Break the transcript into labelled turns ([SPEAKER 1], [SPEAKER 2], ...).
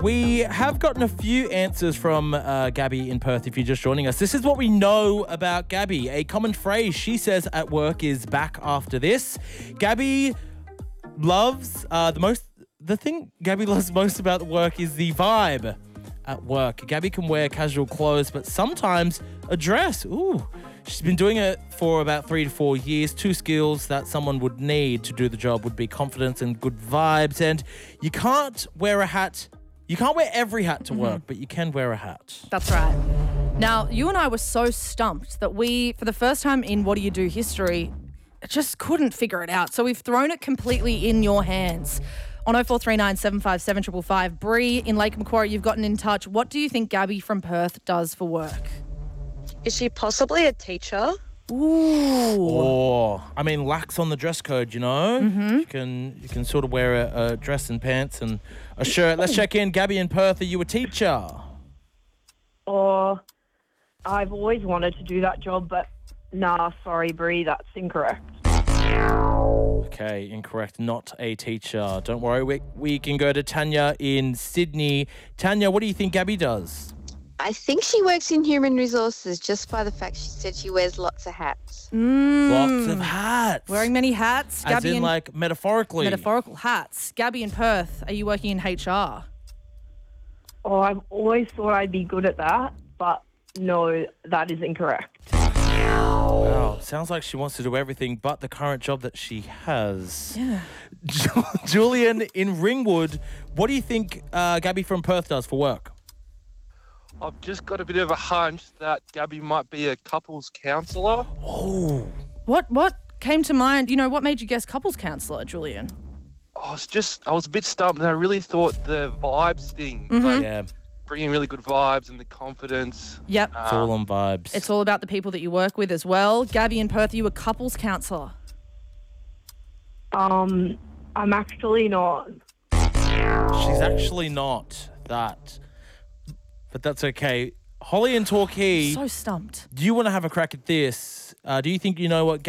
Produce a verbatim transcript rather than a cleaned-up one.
[SPEAKER 1] We have gotten a few answers from uh, Gabby in Perth if you're just joining us. This is what we know about Gabby. A common phrase she says at work is back after this. Gabby loves uh, the most... The thing Gabby loves most about work is the vibe at work. Gabby can wear casual clothes, but sometimes a dress. Ooh. She's been doing it for about three to four years. Two skills that someone would need to do the job would be confidence and good vibes. And you can't wear a hat. You can't wear every hat to work, but you can wear a hat.
[SPEAKER 2] That's right. Now, you and I were so stumped that we, for the first time in What Do You Do history, just couldn't figure it out. So we've thrown it completely in your hands. On oh four three nine, seven five seven, five five five, Bree in Lake Macquarie, you've gotten in touch. What do you think Gabby from Perth does for work?
[SPEAKER 3] Is she possibly a teacher?
[SPEAKER 2] Ooh.
[SPEAKER 1] Or, I mean, lax on the dress code, you know?
[SPEAKER 2] Mm-hmm.
[SPEAKER 1] You can you can sort of wear a, a dress and pants and a shirt. Let's check in. Gabby in Perth, are you a teacher?
[SPEAKER 4] Or I've always wanted to do that job, but nah, sorry, Bree, that's incorrect.
[SPEAKER 1] Okay, incorrect. Not a teacher. Don't worry. We, we can go to Tanya in Sydney. Tanya, what do you think Gabby does?
[SPEAKER 5] I think she works in human resources just by the fact she said she wears lots of hats.
[SPEAKER 2] Mm.
[SPEAKER 1] Lots of hats.
[SPEAKER 2] Wearing many hats.
[SPEAKER 1] As
[SPEAKER 2] Gabby
[SPEAKER 1] in,
[SPEAKER 2] in,
[SPEAKER 1] like, metaphorically.
[SPEAKER 2] metaphorical hats. Gabby in Perth, are you working in H R?
[SPEAKER 4] Oh, I've always thought I'd be good at that, but no, that is incorrect.
[SPEAKER 1] Wow, sounds like she wants to do everything but the current job that she has.
[SPEAKER 2] Yeah.
[SPEAKER 1] Julian in Ringwood, what do you think uh, Gabby from Perth does for work?
[SPEAKER 6] I've just got a bit of a hunch that Gabby might be a couples counsellor.
[SPEAKER 1] Oh.
[SPEAKER 2] What what came to mind? You know, what made you guess couples counsellor, Julian?
[SPEAKER 6] I was just, I was a bit stumped and I really thought the vibes thing,
[SPEAKER 2] Mhm.
[SPEAKER 6] like
[SPEAKER 1] Yeah,
[SPEAKER 6] bringing really good vibes and the confidence.
[SPEAKER 2] Yep.
[SPEAKER 1] it's all on vibes.
[SPEAKER 2] It's all about the people that you work with as well. Gabby in Perth, are you a couples counsellor?
[SPEAKER 4] Um, I'm actually not.
[SPEAKER 1] She's actually not that. But that's okay. Holly and Torquay,
[SPEAKER 2] So stumped.
[SPEAKER 1] do you want to have a crack at this? Uh, do you think you know what